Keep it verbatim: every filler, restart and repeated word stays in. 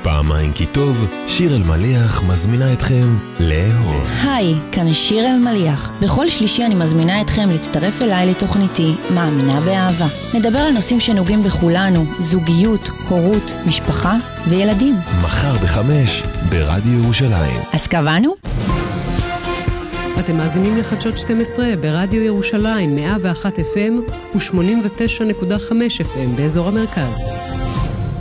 פעמיים כי טוב, שיר אלמליח מזמינה אתכם לאהוב. היי, כאן שיר אלמליח. בכל שלישי אני מזמינה אתכם להצטרף אליי לתוכניתי מאמינה באהבה. נדבר על נושאים שנוגעים בכולנו, זוגיות, הורות, משפחה וילדים. מחר בחמש ברדיו ירושלים. אז קבענו? אתם מאזינים לחדשות שתים עשרה ברדיו ירושלים מאה ואחת אף אם ו-שמונים ותשע נקודה חמש אף אם באזור המרכז.